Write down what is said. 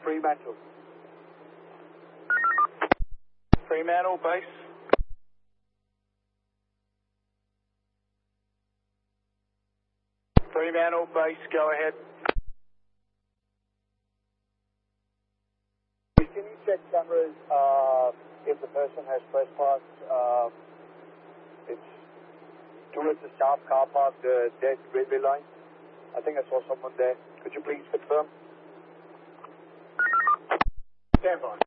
Fremantle. Fremantle, base. Fremantle, base, go ahead. Can you check cameras if the person has trespassed? It's towards the staff car park, the dead railway line. I think I saw someone there. Could you please confirm? Stand by.